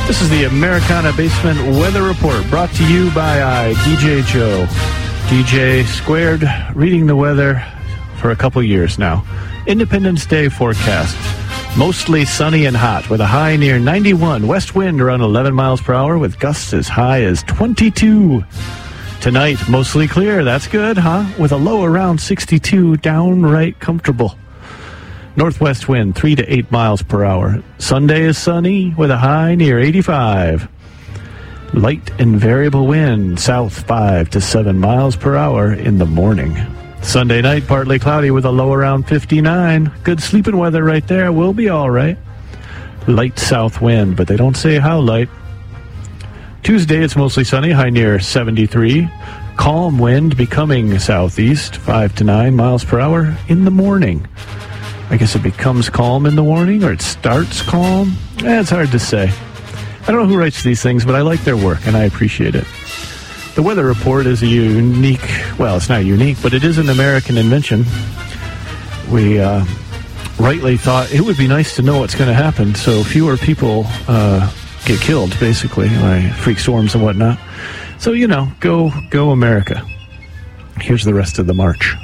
This is the Americana Basement Weather Report, brought to you by DJ Joe. DJ Squared, reading the weather for a couple years now. Independence Day forecast. Mostly sunny and hot with a high near 91. West wind around 11 miles per hour with gusts as high as 22. Tonight, mostly clear. That's good, huh? With a low around 62, downright comfortable. Northwest wind 3 to 8 miles per hour. Sunday is sunny with a high near 85. Light and variable wind south 5 to 7 miles per hour in the morning. Sunday night partly cloudy with a low around 59. Good sleeping weather right there. We'll be all right. Light south wind, but they don't say how light. Tuesday it's mostly sunny, high near 73. Calm wind becoming southeast 5 to 9 miles per hour in the morning. I guess it becomes calm in the morning, or it starts calm. It's hard to say. I don't know who writes these things, but I like their work, and I appreciate it. The weather report is a unique, well, it's not unique, but it is an American invention. We rightly thought it would be nice to know what's going to happen, so fewer people get killed, basically, by freak storms and whatnot. So, go America. Here's the rest of the march.